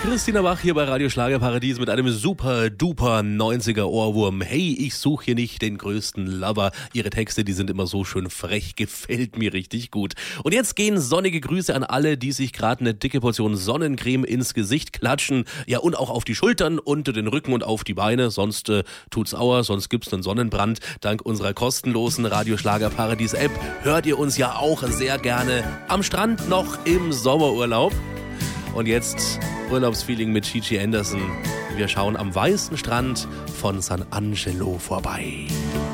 Christina Bach hier bei Radio Schlagerparadies mit einem super duper 90er Ohrwurm. Hey, ich suche hier nicht den größten Lover. Ihre Texte, die sind immer so schön frech, gefällt mir richtig gut. Und jetzt gehen sonnige Grüße an alle, die sich gerade eine dicke Portion Sonnencreme ins Gesicht klatschen. Ja, und auch auf die Schultern, unter den Rücken und auf die Beine. Sonst tut's Aua, sonst gibt's einen Sonnenbrand. Dank unserer kostenlosen Radio Schlagerparadies App hört ihr uns ja auch sehr gerne am Strand noch im Sommerurlaub. Und jetzt Urlaubsfeeling mit Gigi Anderson. Wir schauen am weißen Strand von San Angelo vorbei.